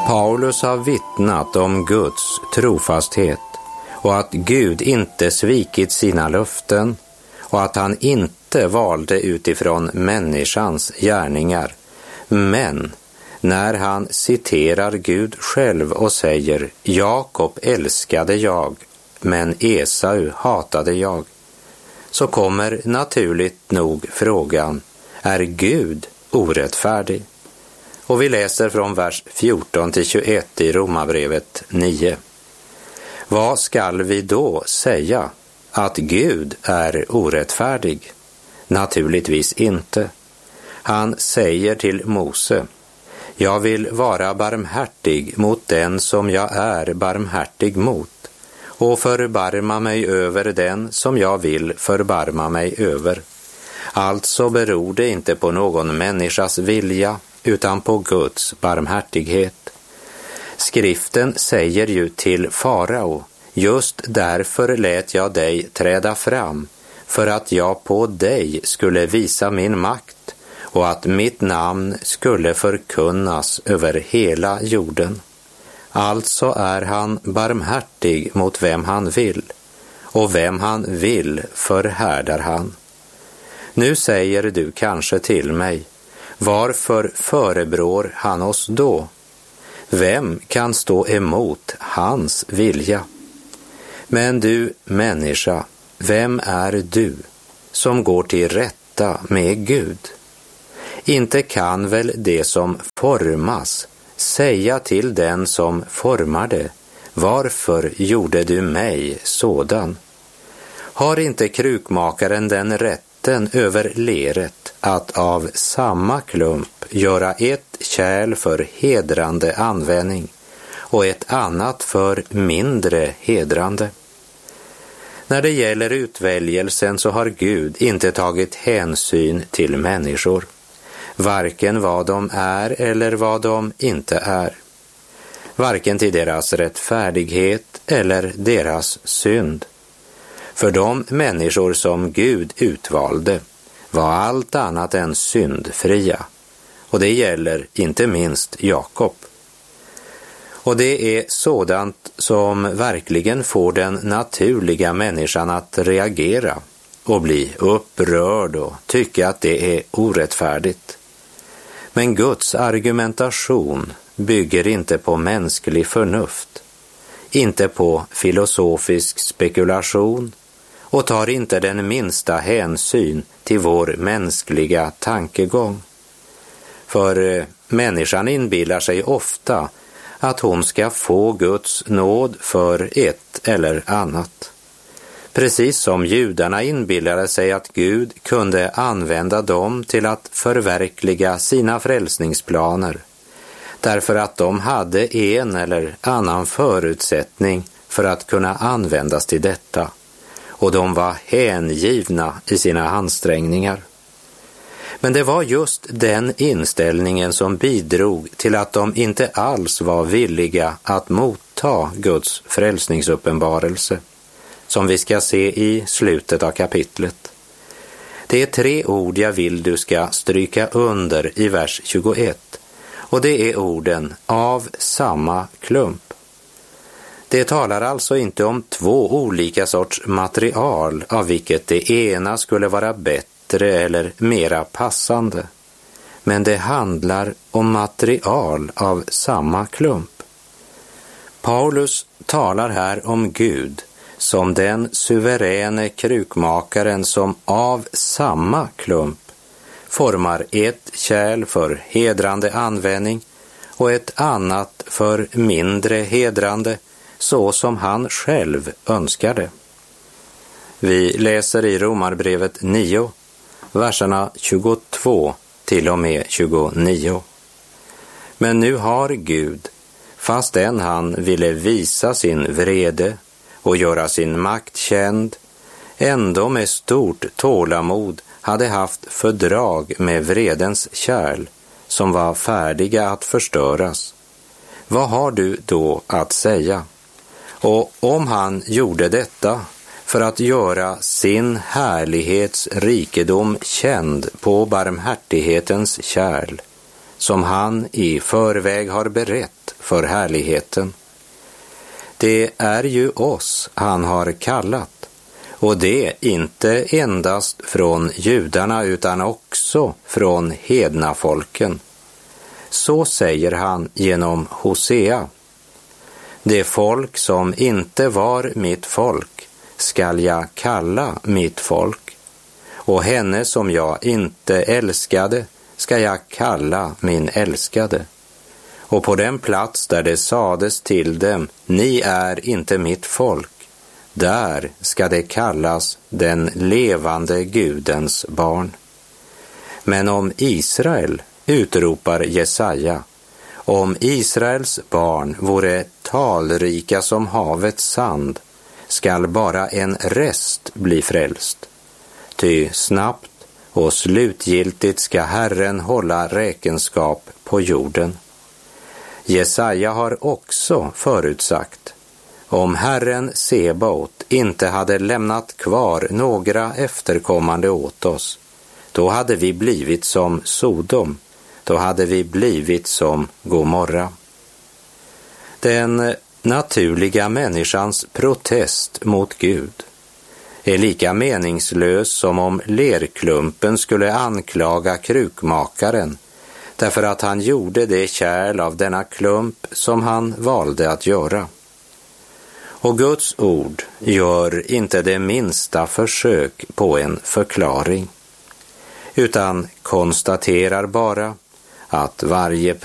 Paulus har vittnat om Guds trofasthet och att Gud inte svikit sina löften och att han inte valde utifrån människans gärningar. Men när han citerar Gud själv och säger Jakob älskade jag, men Esau hatade jag, så kommer naturligt nog frågan, är Gud orättfärdig? Och vi läser från vers 14-21 i Romarbrevet 9. Vad skall vi då säga? Att Gud är orättfärdig? Naturligtvis inte. Han säger till Mose, jag vill vara barmhärtig mot den som jag är barmhärtig mot och förbarma mig över den som jag vill förbarma mig över. Alltså beror det inte på någon människas vilja utan på Guds barmhärtighet. Skriften säger ju till farao, just därför lät jag dig träda fram, för att jag på dig skulle visa min makt och att mitt namn skulle förkunnas över hela jorden. Alltså är han barmhärtig mot vem han vill, och vem han vill förhärdar han. Nu säger du kanske till mig, varför förebrår han oss då? Vem kan stå emot hans vilja? Men du människa, vem är du som går till rätta med Gud? Inte kan väl det som formas säga till den som formar det, varför gjorde du mig sådan? Har inte krukmakaren den rätten över leret att av samma klump göra ett kärl för hedrande användning och ett annat för mindre hedrande? När det gäller utväljelsen så har Gud inte tagit hänsyn till människor, varken vad de är eller vad de inte är, varken till deras rättfärdighet eller deras synd. För de människor som Gud utvalde var allt annat än syndfria, och det gäller inte minst Jakob. Och det är sådant som verkligen får den naturliga människan att reagera och bli upprörd och tycka att det är orättfärdigt. Men Guds argumentation bygger inte på mänsklig förnuft, inte på filosofisk spekulation och tar inte den minsta hänsyn till vår mänskliga tankegång. För människan inbillar sig ofta att hon ska få Guds nåd för ett eller annat. Precis som judarna inbillade sig att Gud kunde använda dem till att förverkliga sina frälsningsplaner, därför att de hade en eller annan förutsättning för att kunna användas till detta, och de var hängivna i sina ansträngningar. Men det var just den inställningen som bidrog till att de inte alls var villiga att motta Guds frälsningsuppenbarelse, som vi ska se i slutet av kapitlet. Det är 3 ord jag vill du ska stryka under i vers 21, och det är orden av samma klump. Det talar alltså inte om 2 olika sorts material av vilket det ena skulle vara bättre eller mera passande, men det handlar om material av samma klump. Paulus talar här om Gud som den suveräne krukmakaren som av samma klump formar ett kärl för hedrande användning och ett annat för mindre hedrande, så som han själv önskade. Vi läser i Romarbrevet 9, verserna 22 till och med 29. Men nu har Gud, fastän han ville visa sin vrede och göra sin makt känd, ändå med stort tålamod hade haft fördrag med vredens kärl som var färdiga att förstöras. Vad har du då att säga? Och om han gjorde detta för att göra sin härlighets rikedom känd på barmhärtighetens kärl, som han i förväg har berett för härligheten. Det är ju oss han har kallat, och det inte endast från judarna utan också från hedna folken. Så säger han genom Hosea: det folk som inte var mitt folk skall jag kalla mitt folk, och henne som jag inte älskade ska jag kalla min älskade. Och på den plats där det sades till dem, ni är inte mitt folk, där ska det kallas den levande Gudens barn. Men om Israel, utropar Jesaja, om Israels barn vore talrika som havets sand, skall bara en rest bli frälst. Ty snabbt och slutgiltigt ska Herren hålla räkenskap på jorden. Jesaja har också förutsagt: om Herren Sebaot inte hade lämnat kvar några efterkommande åt oss, då hade vi blivit som Sodom, då hade vi blivit som Gomorra. Den naturliga människans protest mot Gud är lika meningslös som om lerklumpen skulle anklaga krukmakaren därför att han gjorde det kärl av denna klump som han valde att göra. Och Guds ord gör inte det minsta försök på en förklaring, utan konstaterar bara att varje